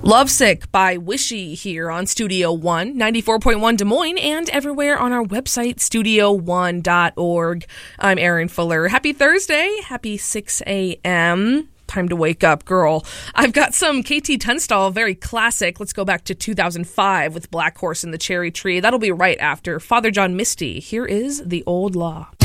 Lovesick by Wishy here on Studio One, 94.1 Des Moines, and everywhere on our website, studio1.org. I'm Erin Fuller. Happy Thursday. Happy 6 a.m. Time to wake up, girl. I've got some KT Tunstall, very classic. Let's go back to 2005 with Black Horse and the Cherry Tree. That'll be right after Father John Misty. Here is The Old Law.